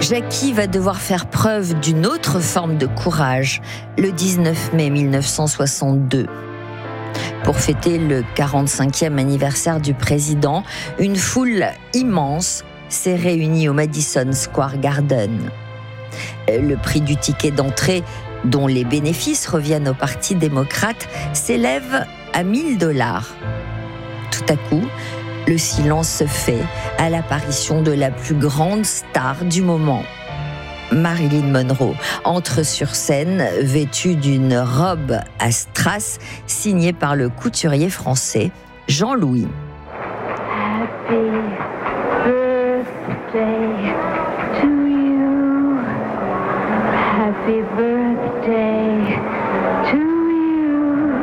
Jackie va devoir faire preuve d'une autre forme de courage le 19 mai 1962. Pour fêter le 45e anniversaire du président, une foule immense s'est réunie au Madison Square Garden. Le prix du ticket d'entrée, dont les bénéfices reviennent au Parti démocrate, s'élève à $1000. Tout à coup, le silence se fait à l'apparition de la plus grande star du moment. Marilyn Monroe entre sur scène vêtue d'une robe à strass signée par le couturier français Jean-Louis. Happy birthday to you. Happy birthday to you.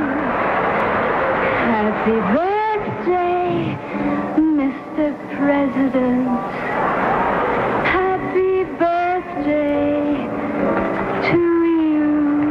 Happy birthday, Mr. President. Happy birthday to you.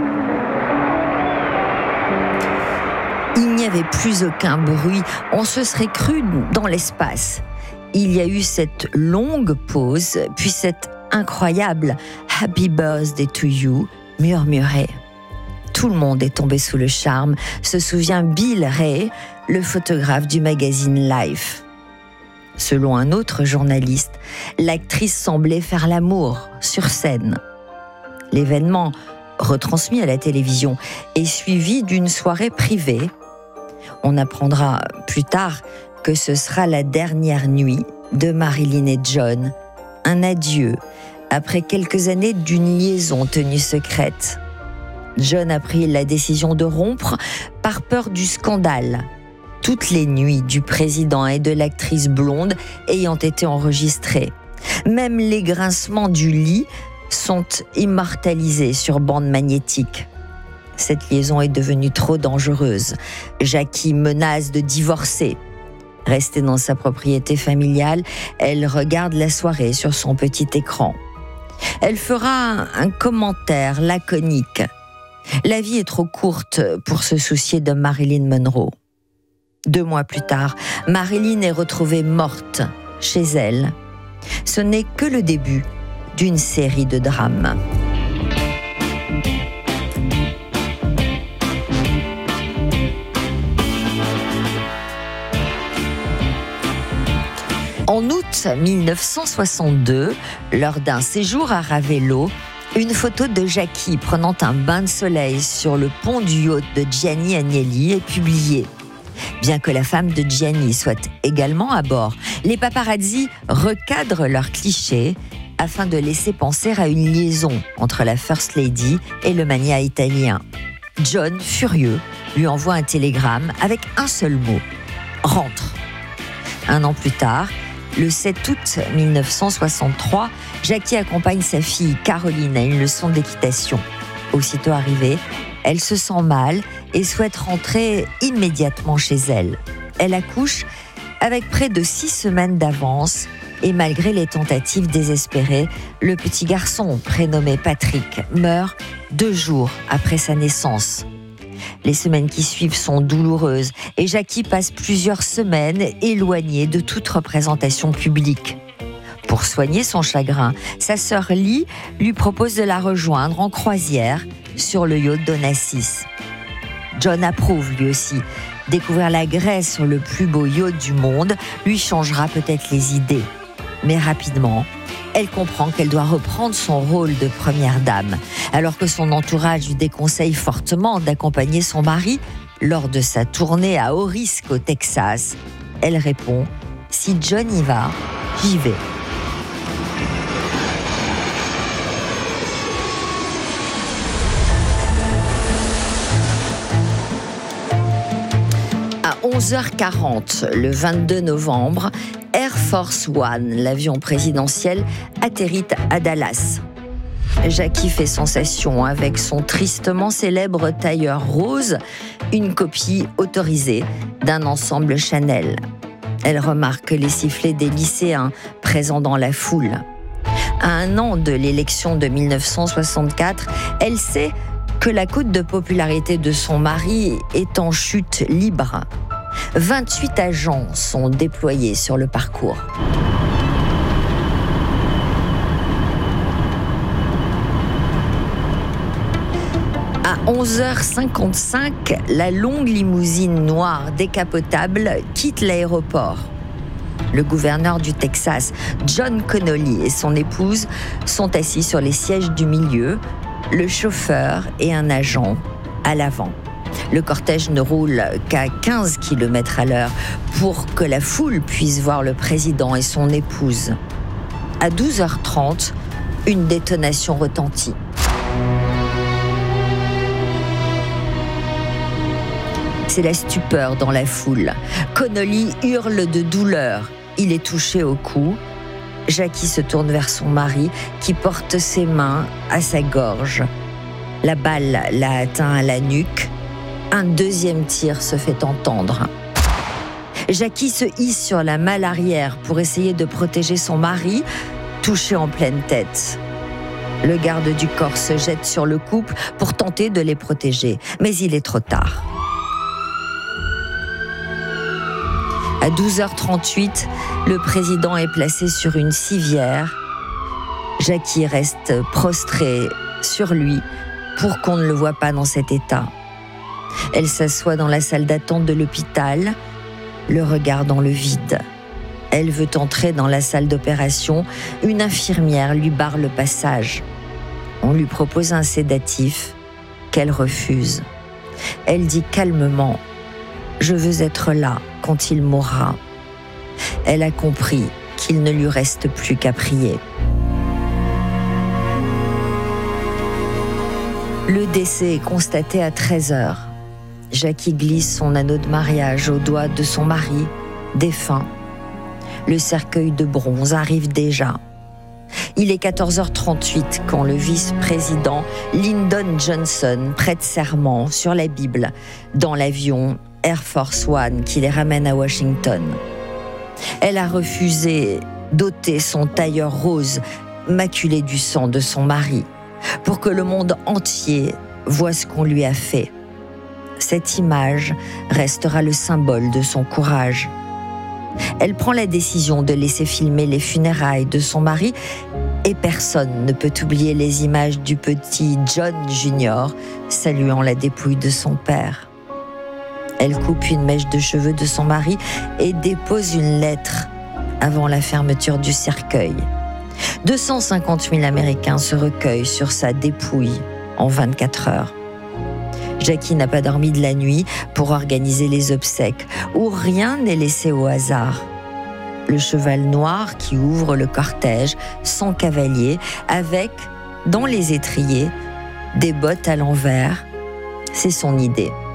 Il n'y avait plus aucun bruit, on se serait cru dans l'espace. Il y a eu cette longue pause, puis cette incroyable « Happy birthday to you » murmurée. Tout le monde est tombé sous le charme, se souvient Bill Ray, le photographe du magazine Life. Selon un autre journaliste, l'actrice semblait faire l'amour sur scène. L'événement, retransmis à la télévision, est suivi d'une soirée privée. On apprendra plus tard que ce sera la dernière nuit de Marilyn et John, un adieu après quelques années d'une liaison tenue secrète. John a pris la décision de rompre par peur du scandale. Toutes les nuits du président et de l'actrice blonde ayant été enregistrées. Même les grincements du lit sont immortalisés sur bande magnétique. Cette liaison est devenue trop dangereuse. Jackie menace de divorcer. Restée dans sa propriété familiale, elle regarde la soirée sur son petit écran. Elle fera un commentaire laconique. La vie est trop courte pour se soucier de Marilyn Monroe. 2 mois plus tard, Marilyn est retrouvée morte chez elle. Ce n'est que le début d'une série de drames. En août 1962, lors d'un séjour à Ravello, une photo de Jackie prenant un bain de soleil sur le pont du yacht de Gianni Agnelli est publiée. Bien que la femme de Gianni soit également à bord, les paparazzi recadrent leurs clichés afin de laisser penser à une liaison entre la First Lady et le magnat italien. John, furieux, lui envoie un télégramme avec un seul mot : rentre. 1 an plus tard, le 7 août 1963, Jackie accompagne sa fille Caroline à une leçon d'équitation. Aussitôt arrivée, elle se sent mal et souhaite rentrer immédiatement chez elle. Elle accouche avec près de 6 semaines d'avance et malgré les tentatives désespérées, le petit garçon, prénommé Patrick, meurt 2 jours après sa naissance. Les semaines qui suivent sont douloureuses et Jackie passe plusieurs semaines éloignée de toute représentation publique. Pour soigner son chagrin, sa sœur Lee lui propose de la rejoindre en croisière sur le yacht d'Onassis. John approuve lui aussi. Découvrir la Grèce sur le plus beau yacht du monde lui changera peut-être les idées. Mais rapidement, elle comprend qu'elle doit reprendre son rôle de première dame. Alors que son entourage lui déconseille fortement d'accompagner son mari lors de sa tournée à haut risque au Texas, elle répond : « Si John y va, j'y vais ». À 11h40, le 22 novembre, Air Force One, l'avion présidentiel, atterrit à Dallas. Jackie fait sensation avec son tristement célèbre tailleur rose, une copie autorisée d'un ensemble Chanel. Elle remarque les sifflets des lycéens présents dans la foule. À 1 an de l'élection de 1964, elle sait que la cote de popularité de son mari est en chute libre. 28 agents sont déployés sur le parcours. 11h55, la longue limousine noire décapotable quitte l'aéroport. Le gouverneur du Texas, John Connolly, et son épouse sont assis sur les sièges du milieu, le chauffeur et un agent à l'avant. Le cortège ne roule qu'à 15 km à l'heure pour que la foule puisse voir le président et son épouse. À 12h30, une détonation retentit. C'est la stupeur dans la foule. Connolly hurle de douleur. Il est touché au cou. Jackie se tourne vers son mari qui porte ses mains à sa gorge. La balle l'a atteint à la nuque. Un deuxième tir se fait entendre. Jackie se hisse sur la malle arrière pour essayer de protéger son mari, touché en pleine tête. Le garde du corps se jette sur le couple pour tenter de les protéger, mais il est trop tard. À 12h38, le président est placé sur une civière. Jackie reste prostrée sur lui pour qu'on ne le voie pas dans cet état. Elle s'assoit dans la salle d'attente de l'hôpital, le regard dans le vide. Elle veut entrer dans la salle d'opération. Une infirmière lui barre le passage. On lui propose un sédatif qu'elle refuse. Elle dit calmement « Je veux être là quand il mourra ». Elle a compris qu'il ne lui reste plus qu'à prier. Le décès est constaté à 13h. Jackie glisse son anneau de mariage au doigt de son mari, défunt. Le cercueil de bronze arrive déjà. Il est 14h38 quand le vice-président Lyndon Johnson prête serment sur la Bible dans l'avion Air Force One qui les ramène à Washington. Elle a refusé d'ôter son tailleur rose maculé du sang de son mari pour que le monde entier voit ce qu'on lui a fait. Cette image restera le symbole de son courage. Elle prend la décision de laisser filmer les funérailles de son mari et personne ne peut oublier les images du petit John Jr. saluant la dépouille de son père. Elle coupe une mèche de cheveux de son mari et dépose une lettre avant la fermeture du cercueil. 250 000 Américains se recueillent sur sa dépouille en 24 heures. Jackie n'a pas dormi de la nuit pour organiser les obsèques, où rien n'est laissé au hasard. Le cheval noir qui ouvre le cortège, sans cavalier, avec, dans les étriers, des bottes à l'envers, c'est son idée.